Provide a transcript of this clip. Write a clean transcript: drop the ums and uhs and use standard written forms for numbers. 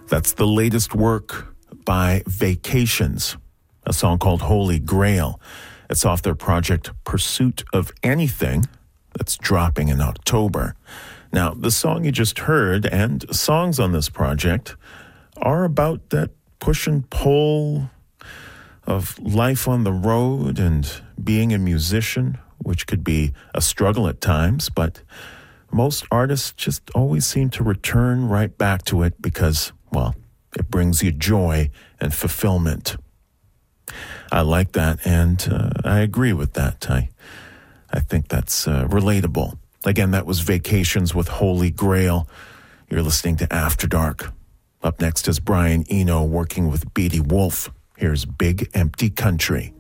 That's the latest work by Vacations, a song called Holy Grail. It's off their project Pursuit of Anything that's dropping in October. Now, the song you just heard and songs on this project are about that push and pull of life on the road and being a musician, which could be a struggle at times, but most artists just always seem to return right back to it because, well, it brings you joy and fulfillment. I like that, and I agree with that. I think that's relatable. Again, that was Vacations with Holy Grail. You're listening to After Dark. Up next is Brian Eno working with Beatty Wolf. Here's Big Empty Country.